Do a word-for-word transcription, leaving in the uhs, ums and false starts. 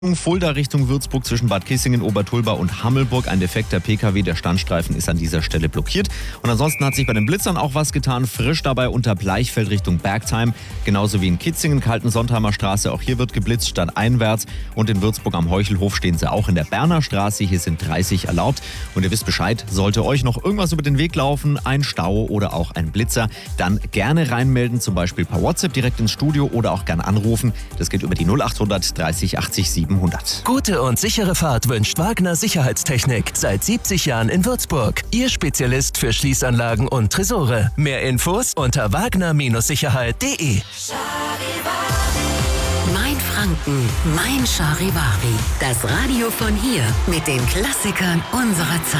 Fulda Richtung Würzburg zwischen Bad Kissingen, Obertulba und Hammelburg. Ein defekter P K W, der Standstreifen ist an dieser Stelle blockiert. Und ansonsten hat sich bei den Blitzern auch was getan. Frisch dabei unter Bleichfeld Richtung Bergtheim. Genauso wie in Kitzingen, Kalten-Sontheimer Straße. Auch hier wird geblitzt, stadteinwärts. Und in Würzburg am Heuchelhof stehen sie auch in der Berner Straße. Hier sind dreißig erlaubt. Und ihr wisst Bescheid, sollte euch noch irgendwas über den Weg laufen, ein Stau oder auch ein Blitzer, dann gerne reinmelden. Zum Beispiel per WhatsApp direkt ins Studio oder auch gerne anrufen. Das geht über die null achthundert dreißig achtzig siebenhundert. Gute und sichere Fahrt wünscht Wagner Sicherheitstechnik. Seit siebzig Jahren in Würzburg. Ihr Spezialist für Schließanlagen und Tresore. Mehr Infos unter wagner Sicherheit punkt de. Mein Franken, mein Charivari. Das Radio von hier mit den Klassikern unserer Zeit.